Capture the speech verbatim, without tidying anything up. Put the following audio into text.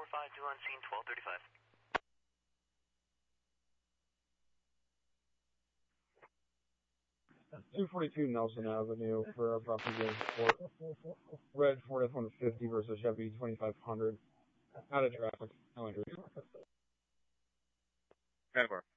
five two on scene, twelve thirty-five. two forty-two Nelson Avenue for property Ford. Red Ford F one fifty versus Chevy twenty-five hundred. Out of traffic. No injuries. ten four.